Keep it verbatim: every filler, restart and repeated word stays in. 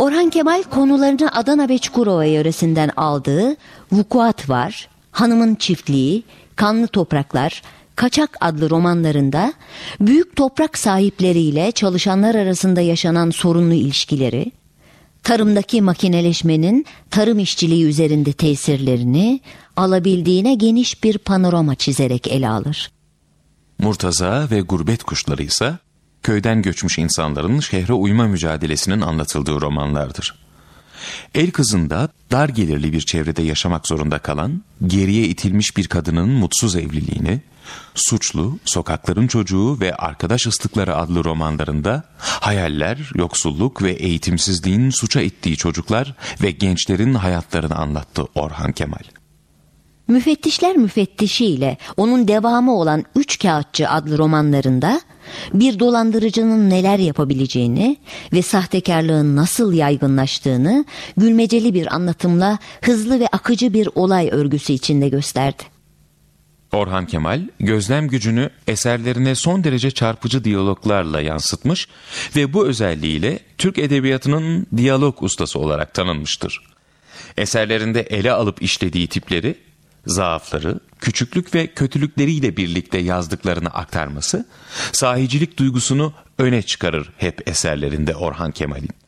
Orhan Kemal konularını Adana ve Çukurova yöresinden aldığı Vukuat Var, Hanımın Çiftliği, Kanlı Topraklar, Kaçak adlı romanlarında büyük toprak sahipleriyle çalışanlar arasında yaşanan sorunlu ilişkileri, tarımdaki makineleşmenin tarım işçiliği üzerinde tesirlerini alabildiğine geniş bir panorama çizerek ele alır. Murtaza ve Gurbet Kuşları ise köyden göçmüş insanların şehre uyma mücadelesinin anlatıldığı romanlardır. El Kızı'nda dar gelirli bir çevrede yaşamak zorunda kalan, geriye itilmiş bir kadının mutsuz evliliğini, Suçlu, Sokakların Çocuğu ve Arkadaş Islıkları adlı romanlarında hayaller, yoksulluk ve eğitimsizliğin suça ittiği çocuklar ve gençlerin hayatlarını anlattı Orhan Kemal. Müfettişler Müfettişi ile onun devamı olan Üç Kağıtçı adlı romanlarında bir dolandırıcının neler yapabileceğini ve sahtekarlığın nasıl yaygınlaştığını gülmeceli bir anlatımla hızlı ve akıcı bir olay örgüsü içinde gösterdi. Orhan Kemal, gözlem gücünü eserlerine son derece çarpıcı diyaloglarla yansıtmış ve bu özelliğiyle Türk edebiyatının diyalog ustası olarak tanınmıştır. Eserlerinde ele alıp işlediği tipleri, zaafları, küçüklük ve kötülükleriyle birlikte yazdıklarını aktarması, sahicilik duygusunu öne çıkarır hep eserlerinde Orhan Kemal'in.